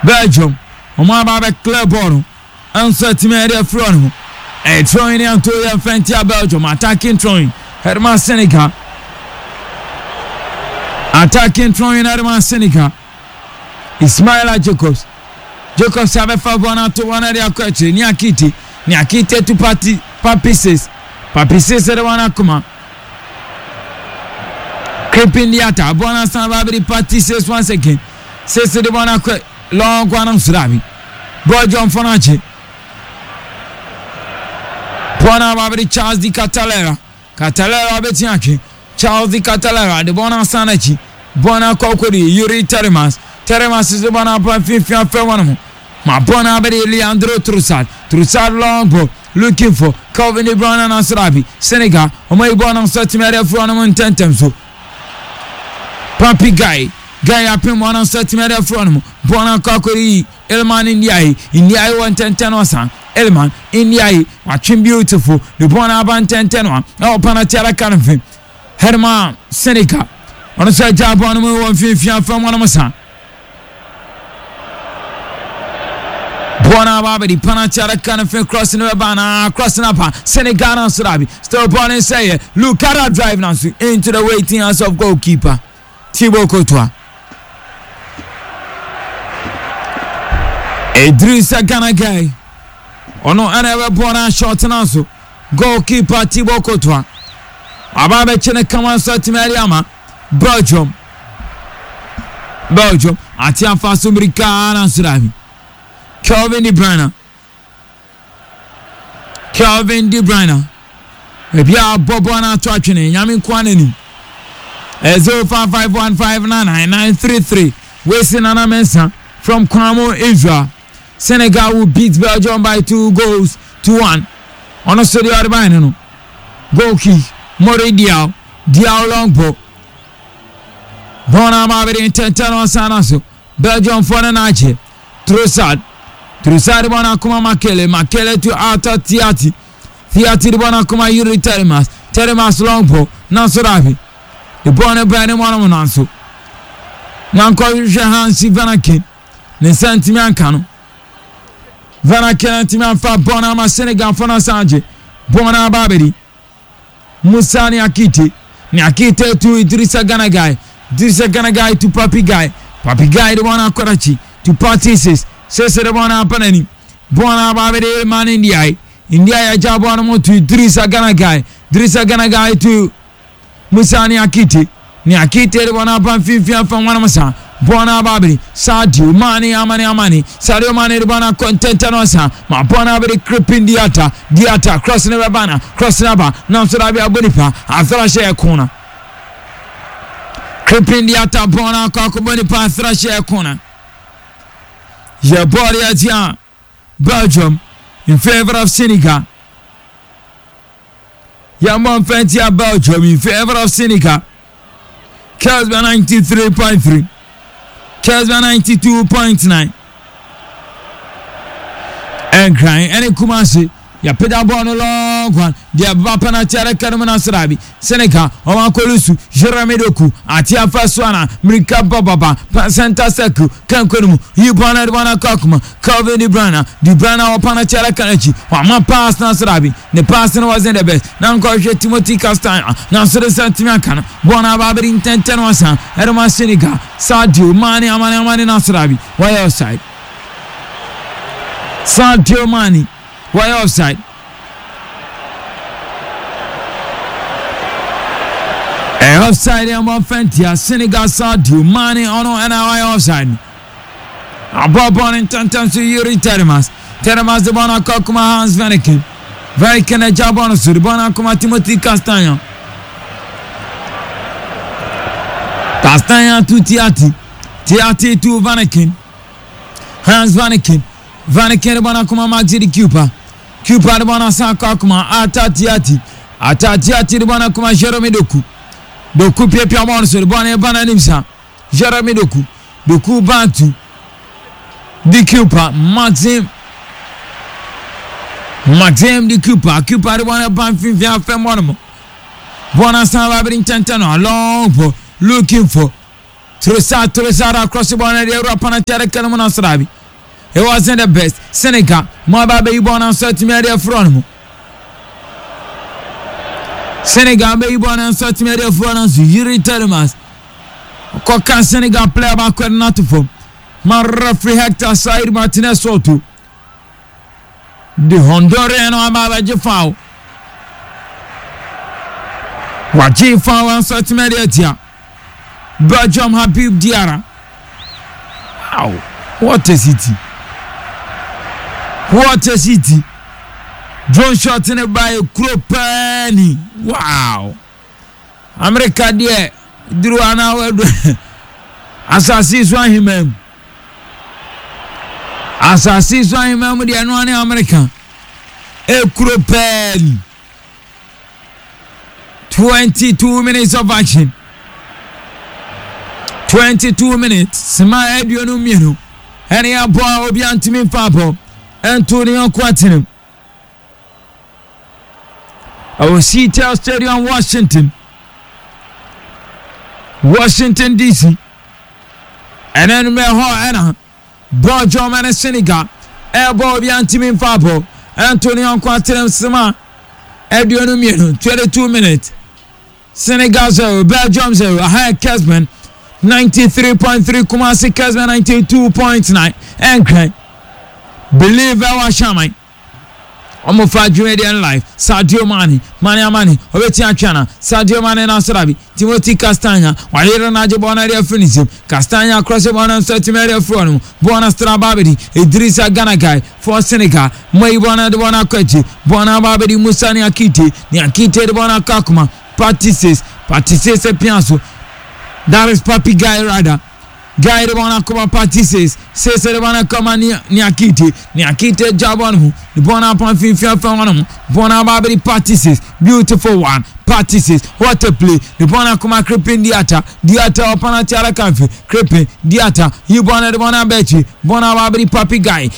Belgium Omaba be clear ball answer to me area front a throwing into the Fentia Belgium attacking throwing Herman Seneca attacking throwing Herman Seneca Ismaila Jacobs have a favor to one area question Niakite to party Papisis the one akuma creeping the atta Bona San party says once again says the one long one on Surabi Belgium Fonachi Bona Babri Charles Di Catalera Betiaki Charles Di Catalera the Bona Sanachi Bona Kokori Yuri Teremas is the one up on 51 Ma Bona Babri Leandro Trussard long ball looking for Calvin De Bruyne and Asrabi Senegal Omay Bona Satimeria from Tentemso Papi Guy up in one on Satimeria from Bona Kokori Elman India 110 Osan Elman India watching beautiful the Bona Ban 10-10 oh Panatera Canfin Herman Seneca on the side job on 150 from one of Massa Bona Babadi Panatera Canfin crossing the banana crossing up Senegal and Surabi still born and say look at that drive now into the waiting house of goalkeeper Thibaut Courtois Idrissa Gana Gueye Ono another bona shot now goalkeeper Thibaut Courtois Ababe Chene Kaman Satimariama Belgium Atia Fasumrika and Surabi Calvin De Bruyne Ebia Bobona Twachene Yamin Kwaneni 0551599933 Wasting Anna Mensa from Kwamo Israel Senegal will beat Belgium by 2-1 on a studio Arbino goal kick Mori Diao long ball Bona Mabri Tentano Sanaso Belgium for an Ache Trussard Bona Kuma Makele to Ata Tiati Bona Kuma Yuri Teremas long ball Nasurabi the Bona Bani Monamonanso Nanko Hansi Vanakin Nisantimiancano Vanakin Timanfa Bona Senegal Fona Sanje Bona Babedi Musani Niakite to Idrissa Gana Gueye to Papi Guy the one Korachi to Partises says the one Panani Bona Babedi man India Jabonamo to Idrissa Gana Gueye to Musani Niakite the one up on 50 from one Massa Bona Babedi Sadio Amani Sadio Mane the one content Anosa Ma Bona Babedi creeping Diata crossing the Rabana crossing Abba now Surabia Bonipa Athrashe corner creeping Diata Bona Kako Bonipa Athrashe corner your body at Belgium in favor of Senegal Yamon Fentia Belgium in favor of Senegal Kelsby 93.3 Kelsby 92.9 and crying any Kumasi ya peda bono long one dia bapana tiara kanumana Surabi Senegal Omakolusu Jeremy Doku atia Faswana Mrika Baba Center Circle Kankonumu Yubana Bana Kakuma Calvin De Bruyne opana tiara kanachi wa pass na Surabi the pass wasn't the best nanko Timothy Castagna Nansure Santimiankana Bona Babri intenten wasa Herman Senegal Sadio Mane Amani na Surabi why outside Sadio Mane why offside? Offside and one Fentia Senegal Sadio Mane ono and why offside? Abobon in to Yuri Teremas the Bona Kokuma Hans Vanakin a Jabon to the Bona Kuma Timothy Castagna to Tiati to Vanakin Hans Vanakin the Bona Kuma Magidi Cupa the Bona Sakakuma Atatiati the Bona Kuma Jeremy Doku Pia Monso the Bona Bananimsa Jeremy Doku Bantu the Cupa Maxim the Cupa the Bona Banfia Femonimo Bona Sababrin Tentano long for looking for Trussard across the Bona Europa Panatera Kanamana Sarabi It wasn't the best. Senegal, Mababe Ibon and Satimedia from Senegal, Ibon and Satimedia from Yuri Telemas. Kokan Senegal player back with not to form. My referee Hector Said Martinez Soto. The Honduran Mabaje foul. Waji foul and Satimedia. Belgium Habib Diarra. Wow, what a city! What a city! Drone shot in it by Kropeni. Wow! America there drew an hour. Assassin him. Assassin him with the annual American. Kropeni. 22 minutes of action. 22 minutes. Sima Ediono Mino. Any aboa obi antimi papo. Antonio Quatinum. Our Seattle Stadium, Washington. Washington DC. And then me ho ana. Belgium and Senegal. Ebo obi antimi papo. Antonio Quatinum Sima Ediono Mino. 22 minutes. Senegal 0, Belgium 0. High Kesman 93.3, Kumasi Kesman 92.9. Enkren Believe our Shamai Omofa Jumedian Life Sadio Mane Mane Obetia Chana Sadio Mane Nasrabi Timothy Castagna Wahira Najibona Finism Castagna across the one and 30 media from Bona Strababidi Idrissa Ganagai for Senegal Moibona de Bona Kwechi Bona Babidi Musani Akite Niakite de Bona Kakuma Partices Pianso. That is Papi Guy Rada. Guy the one come Partices. Says the one come Niakite Jabonu. The Bona upon Fifia Fanum. Bona Babidi Partices. Beautiful one. Partices. What a play. The Bona come creeping Diata upon a Tiara Canfi. Creeping Diata. You Bona the Bona Betty. Bona Babidi Papi Guy.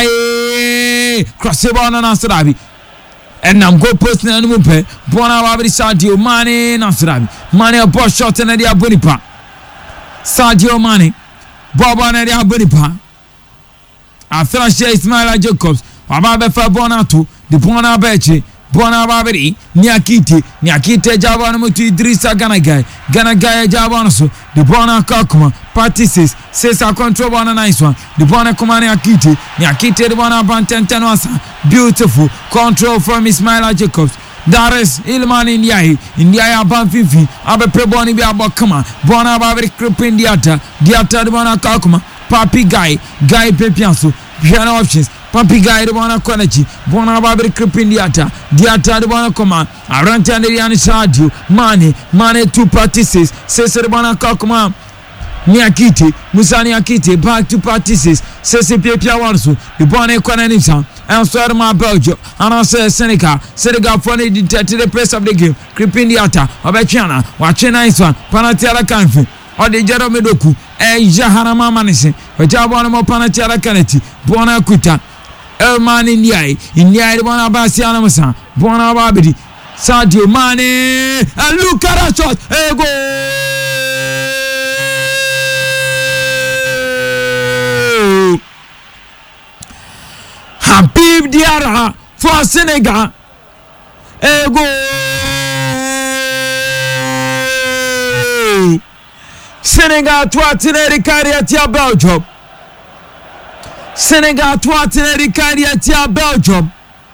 Cross the Bona Nasrabi. And I'm go post na numu pe bona wabri Sadio Mane Nasrabi Mane a boss shot na dia bonipa Sadio Mane Bobo na dia bonipa after Ismaila Jacobs wababe fa bona to the bona beche bona wabri Niakite jabana mutu Idrissa Ganagai jabana so the bona Kakuma Partices says a control bona nice one the bona Kumani Niakite the bona Bantentanwasa beautiful control from Ismaila Jacobs. That is Ilman Indiaye Banfifi Abe Preboni be abakama Bona Babri Kripin Diata the bona Kakuma Papi Guy Pepianso piano options Papi Guy the bona Konachi Bona Babri Kripin Diata the bona Koma Aranta Neriani Sadio Mane 2 Partices says the bona Kakuma Niakite Musani Akite back to Partices says the Pepia Wansu the bona Konanisa and so my Belgium and I say Senegal for the detected the press of the game creeping the atta Obachana watching nice one Panatiara Canfi or the Jerome Doku Jaharama Manisi or Jabonamo Panatiara Caneti Bona Kuta Elman in the eye Bona Basiana Masa Bona Babidi Sadio Mane and look at that shot go Habib Diarra for Senegal. Ego. Senegal to Atineri Kariatia Belgium. Senegal to Atineri Kariatia Belgium.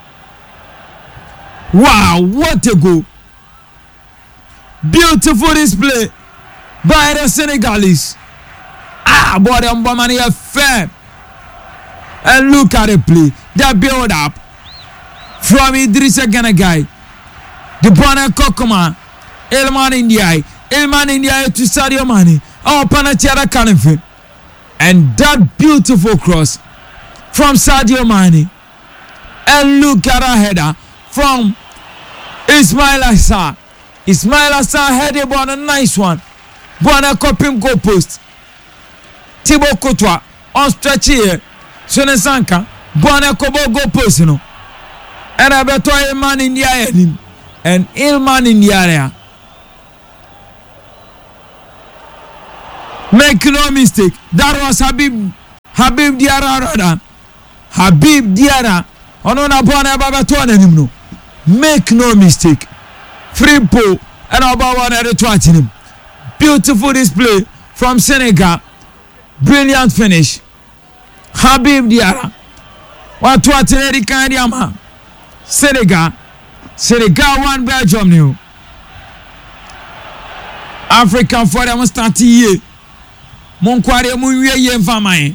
Wow, what a goal. Beautiful display by the Senegalese. Boy, the money is fair. And look at the play. The build up from Idrissa Ganagai. The Bona Kokoma. Ilman Indiaye to Sadio Mane. Our Panatiara Kanafi. And that beautiful cross from Sadio Mane. And look at a header from Ismail Assar. Ismail Assar headed on a nice one. Bona Kopim goal post. Thibaut Courtois on stretch here. Sonesanka, Bona Kobo go personal. And I bet Ilman in the area. And Ilman in the area. Make no mistake. That was Habib Diarra. Habib Diarra ono na bona baba to nanim no. Make no mistake. Free ball and about one at the Tottenham. Beautiful display from Senegal. Brilliant finish. Habib Diarra. What Tottenham kind of Senegal 1 Belgium new. African for them start here. Mon kware mu wie ye mfamae.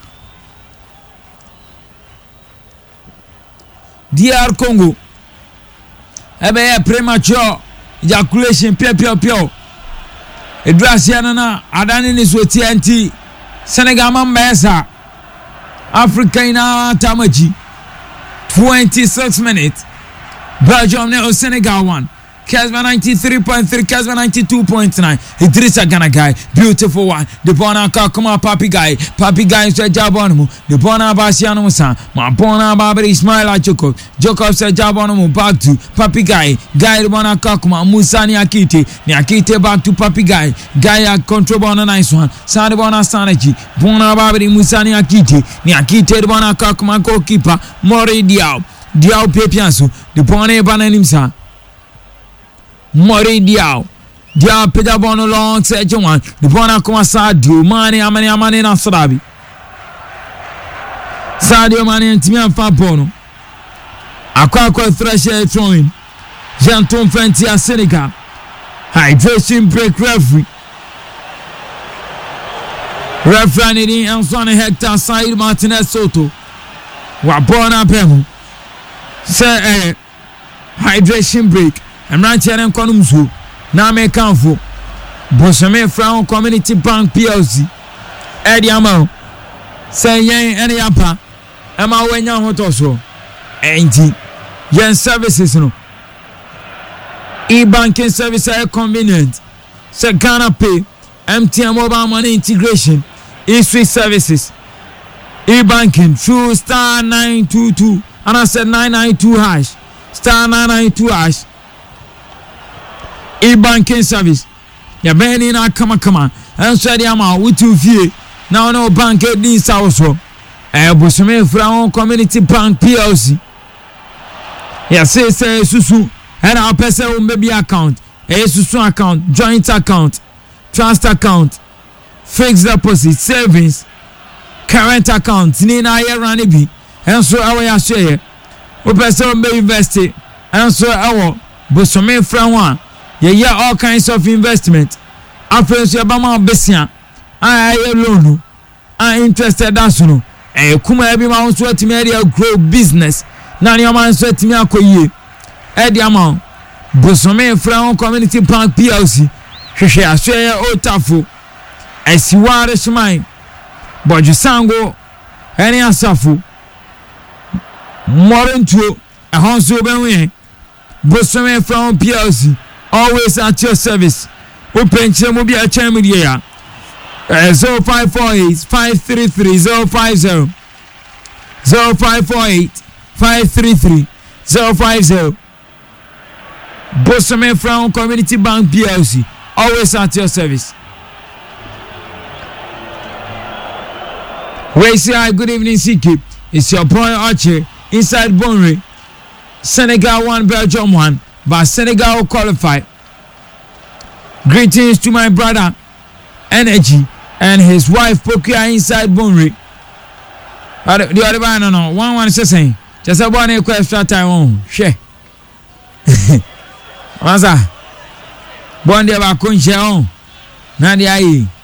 DR Congo. Ebe premature ejaculation pio. Edrasia na adani ni so TNT. Senegal man mesa. Africa ina tamaji. 26 minutes. Belgium now Senegal 1. Casper 93.3, Casper 92.9. Idrissa Gana guy, beautiful one. The Bona Kakuma Papi guy said Jabonomu. The Bona Basiano Musa, my Bona Baba Ismail Joko. Joko said Jabonomu back to Papi guy. The Bona Kakuma Musa Niakite back to Papi guy. Control Bona nice one. Sadi Bona Sanaji. Bona Baba Musa Niakite the Bona Kakuma goalkeeper. Mori Diao Pepianso. The Bona Bananimsa. Mori Diao Peter Bono long said John. The Bona Kuma Sadio Mane Amani na Sarabi. Sadio Mane and Timian Fabono. Aqua Thresher throwing. Janton Fentia Seneca. Hydration break referee. Referee Antoine Hector Said Martinez Soto. Wabona Pemu. Say hydration break. I'm right here in Konumzu. Now me canfo. Bosame Frown Community Bank PLC. Eddie Amau. Say yen any apa. Emma when you want also. Ain't yen services no. E-banking services are convenient. Say Ghana Pay. MTN mobile money integration. E-Suite services. E-banking through star 922. And I said 992 hash. Star 992 hash. E-banking service. Ya beni na kama. And so the amount with you fee. Now no bank at this also. Bosome Frown Community Bank PLC. Ya say Susu. And our person maybe account. Susu account. Joint account. Trust account. Fixed deposit. Savings. Current account. Nina Yeranibi. And so our share. We person may invest it. And so our Bosome Frown. Yeah, all kinds of investment. After you bama besia, I loan. I interested that's no. Kuma every man sweat me area grow business. Now your man sweat me akoye. Eddie amount. Bosome Frown Community Bank PLC. She share o tafo. I see what is mine. But you sango any asafu. Modern to a honso benwe. Bosome Frown PLC. Always at your service. Open Chemobi a Chemedia 0548 533 050 0548 533 050 Bosome Frown Community Bank PLC. Always at your service. We say hi, good evening, CK. It's your boy Archie inside Bonre. Senegal 1, Belgium 1. But Senegal will qualify. Greetings to my brother Energy and his wife Pokia inside Bonre. The other one, no. One is saying, just a one extra time on. Share. What's that? One day about Kunche on. Nadia.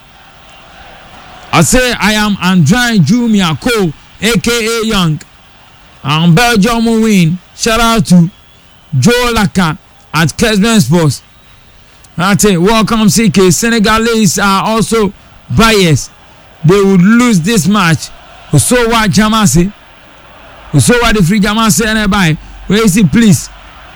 I say I am Andre Jumia Cole, aka Young. I'm Belgium will win. Shout out to Joe Laka at Kesman Sports. That's it. Welcome, CK. Senegalese are also biased. They would lose this match. So what Jamase? So what the free Jamase and buy? Where is it, please?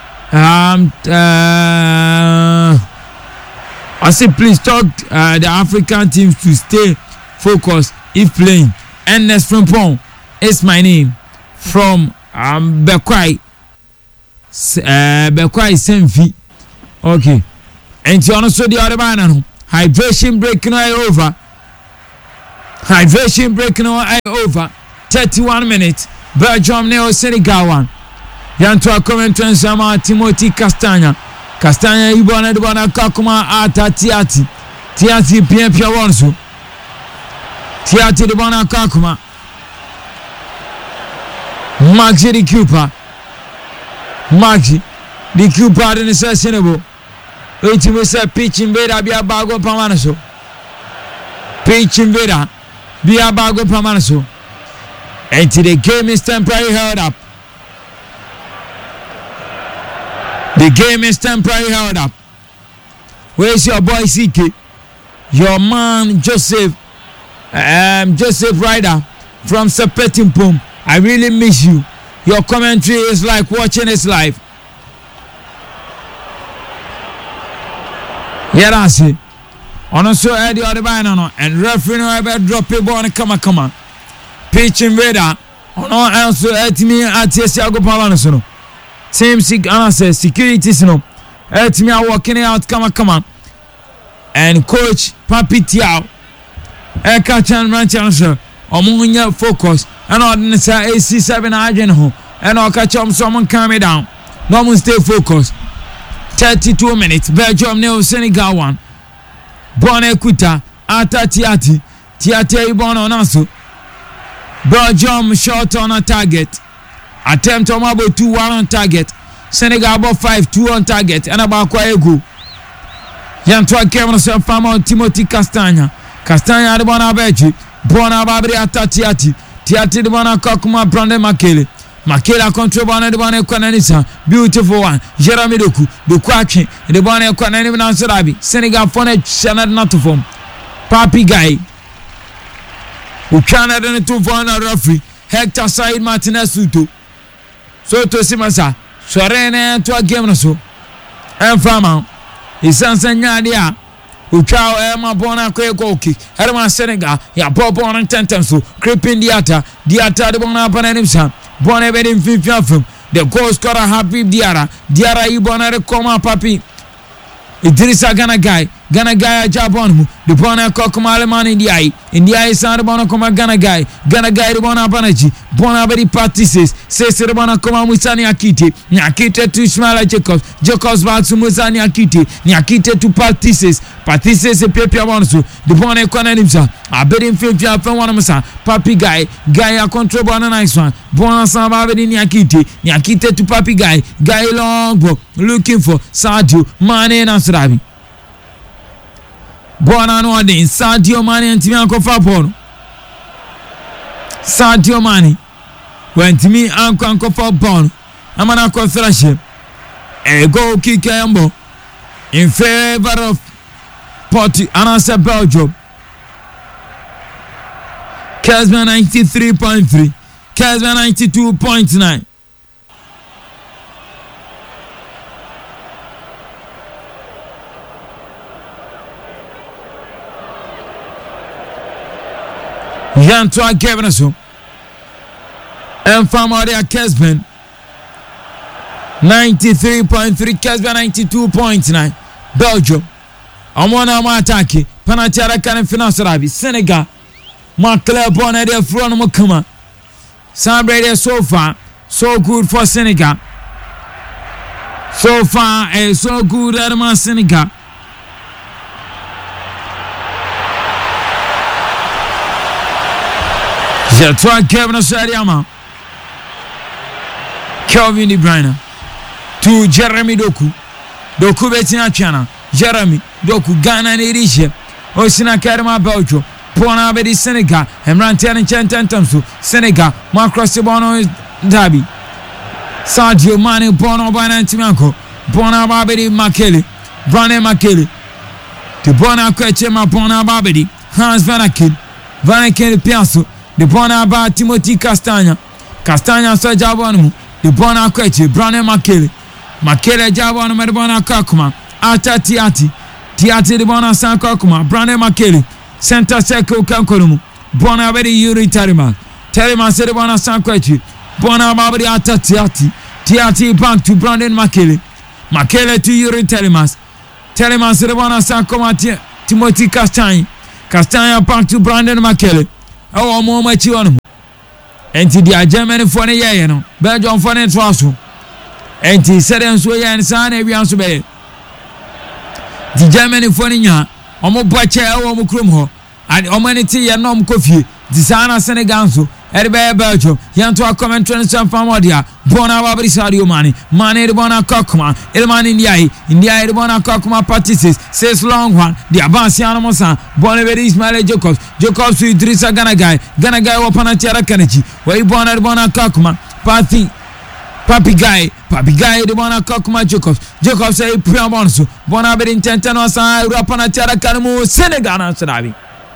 I say please talk the African teams to stay focused if playing. Ernest Frimpong is my name from Bekwai. Bekwai Senfi. Okay. And you also the other man. Hydration break now over. Hydration break now over. 31 minutes. Belgium neo Senegal 1. Yanto akomento nsama Timothy Castagna. Castagna ibona de bona kakuma ata Tiati. Tiati pia wonso. Tiati de bona kakuma. Maxi di Cooper. Maxi di Cooper de nisa Senebo. Eti we say pitch invader bia bago pamanaso. Pitch invader bia bago pamanaso. And the game is temporarily held up. The game is temporarily held up. Where's your boy CK? Your man Joseph Ryder from Sepetimpum. I really miss you. Your commentary is like watching it live. Yeah, that's it. Also, Eddie Odebano and referee no ever drop a ball and come on. Pitch invader. Ono also etimi atiesi ago pamanoso. Team says securities no. Etimi are working out come on. And coach Papi Tiao. Ekachan Ranchansho. Omunya focus. And ordinance AC7 agent ho. And okachom someone calm it down. No one stay focused. 32 minutes. Belgium neo Senegal 1. Bone Kuta. Ata Tiati. Tiati ibono naso. Belgium shot on a target. Attempt on about 2-1 on target. Senegal about 5-2 on target. And about Kwaegu. Yantua Kevin Fama Timothy Castagna. Castagna de Bonabeji. Bonababri Atatiati. Tiati de Bona Kokuma Brandon Makele. Makela control Bona de Bona Kwananisa. Beautiful one. Jeremy Doku. Dukwaki. De Bona Kwanani Nansarabi. Senegal Fonet Shanad not to form. Papi Guy. Ukana dene tu vana referee Hector Said Martinez Soto Simasa Sorene to a game so Enfama Isansa Nyadia Ukao Emma Bona Kwekoki Herman Senegal Ya Bobo on Tentemso Creeping Diata de Bona Panenimsa Bona Bedim Fifafum The goal scorer Habib Diara Ibona Koma Papi Idrissa Ghana guy Jabonmu the Bona Kokuma Alemani in the eye sound Bona Koma Ghana guy the Bona Banaji Bona very practices says the Bona Koma Musani Nyakite to Ismaila Jacobs back to Musani Akite Nyakite to practices a Pepe Monsu the Bona Konanimsa I bet him 50 from one of Masa Papi guy a control Bona nice one Bona Samba Nyakite to Papi guy long looking for Sadio Mane and Asrabi Bona no ade Sadio Mane ntimi ankofa ball Sadio Mane wentimi ankofa ball amana kontrashe a goal kick embo in favor of Portugal anasa Belgium Kazma 93.3 Kazma 92.9 Yantua Kevenaso and Famaria Kesben 93.3 Kesben 92.9 Belgium Amona Mataki Panatiara Kanen Finansarabi Senegal Macleb Bonnet de Front Mukama Sabre so far so good for Senegal so far so good at Senegal Yantua Kevenaso Ariama Kelvin De Bruyne to Jeremy Doku Betina Chana Jeremy Doku Ghana Nirisha Osina Kerma Belgium Pona Bedi Senegal Emrantian Chantantamsu Senegal Macross Bono Dabi Sadio Mane Bono Banantimanko Bona Babedi Makele Brane Makele to Bona Kwechema Bona Babedi Hans Vanakin Piasso the Bona Ba Timothy Castagna so Jabonu the Bona Kweche Brane Makele Jabonu Medbona Kakuma Ata Tiati the Bona San Kakuma Brane Makele Center Circle Kankorumu Bona Bedi Yuri Terima said the Bona San Kweche Bona Babedi Ata Tiati back to Brandon Makele to Yuri Terimas said the Bona San Koma Timothy Castagna back to Brandon Makele. Our moment you on enti dia Germany for ne ye no Belgium for ne twaso enti sere nso ye ne sa na ewia nso be di Germany for ne nya omo boache e wo mo krom ho and omo ne ti ye no mo kofie di sa na Senegal nso Erbe Belgium, Yanto comment transfer from Odia, Bona Babri Sadio Mane, Mane de Bona Kokuma, Elman India de Bona Kokuma practices, says long one, the Abansiano Mosa, Bonaveri Ismail Jacobs to Idrissa Ganagai Wapanatiara Kanachi, where Bona de Bona Kokuma, Papi Guy de Bona Kokuma Jacobs say Priamonso, Bonaberi Tentanosa, Rapanatiara Kanamu, Senegal and Sarabi.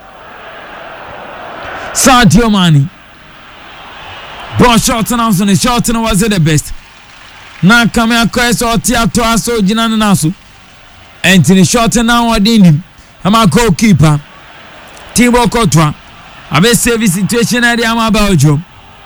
Sadio Mane. Bon shot announcement, shot was the best. Now come here, so Tiato Aso Jinan Nasu. Anthony shot now Adini. I'm a goalkeeper. Thibaut Courtois. I will save the situation at the Belgium.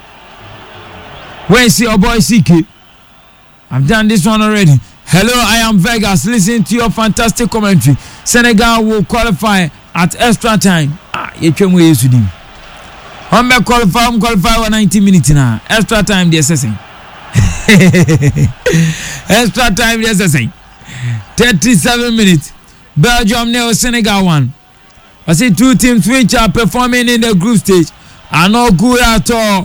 Where is your boy CK? I've done this one already. Hello, I am Vegas. Listen to your fantastic commentary. Senegal will qualify at extra time. You can wait to do. Humber qualify 90 minutes now. Extra time the assessing. Extra time the assessing. 37 minutes. Belgium nil Senegal 1. I see two teams which are performing in the group stage are not good at all.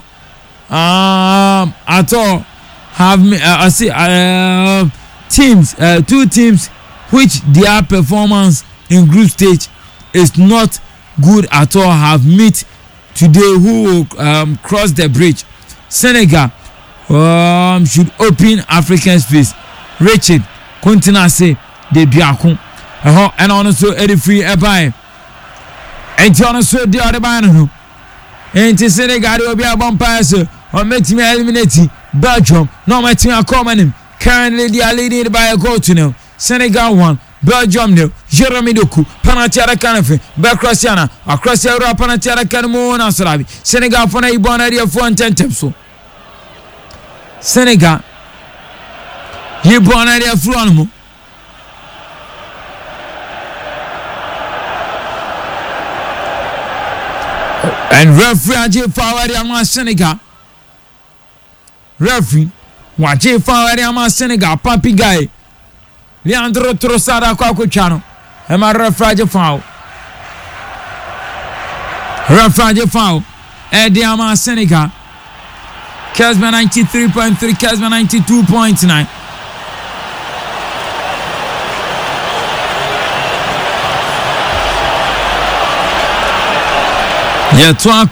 Two teams which their performance in group stage is not good at all have met today who will cross the bridge. Senegal should open African space. Richard Continency de Biakun and also Eddie Free Ebai and also the other man and Senegal will be a bumpire or making me eliminate Belgium. No making a common currently they are leading by a goal to nil. Senegal 1 Belgium nil. Jeremy Doku Panatiara Kanafe Bakrasiana across Europe Panatiara Kanamu Nasarabi Senegal for a Ibona area for 10 tempso Senegal Ibona area Fruanmu and referee Ajay Fawari ama Senegal referee Ajay Fawari ama Senegal Papi Guy Leandro Trossard kwa kuchano ema referee foul Eddie ama Senegal Kesma 93.3 Kesma 92.9 Yetwa